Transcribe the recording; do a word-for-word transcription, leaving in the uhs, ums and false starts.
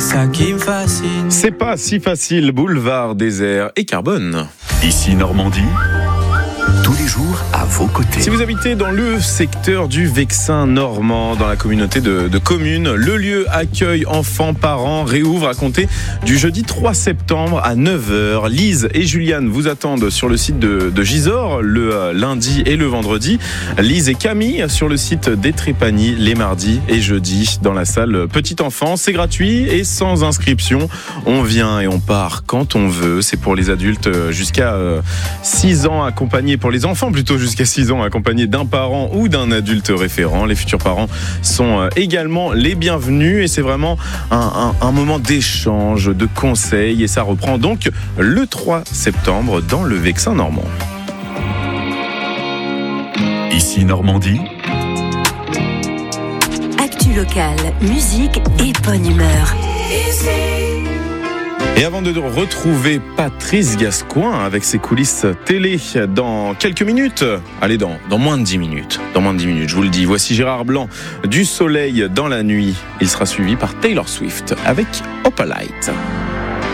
ça qui me fascine. C'est pas si facile, boulevard, désert et carbone. Ici Normandie, tous les jours à vos côtés. Si vous habitez dans le secteur du Vexin normand, dans la communauté de, de communes, le lieu accueil enfants, parents réouvre à compter du jeudi trois septembre à neuf heures. Lise et Juliane vous attendent sur le site de, de Gisors le euh, lundi et le vendredi. Lise et Camille sur le site des Trépanies les mardis et jeudis dans la salle Petit Enfant. C'est gratuit et sans inscription. On vient et on part quand on veut. C'est pour les adultes jusqu'à euh, six ans accompagnés, pour les enfants plutôt jusqu'à six ans accompagnés d'un parent ou d'un adulte référent. Les futurs parents sont également les bienvenus et c'est vraiment un, un, un moment d'échange, de conseils, et ça reprend donc le trois septembre dans le Vexin normand. Ici Normandie, actu locale, musique et bonne humeur. Et avant de retrouver Patrice Gascoin avec ses coulisses télé dans quelques minutes, allez dans, dans moins de dix minutes, dans moins de dix minutes, je vous le dis, voici Gérard Blanc, Du soleil dans la nuit. Il sera suivi par Taylor Swift avec Opalite.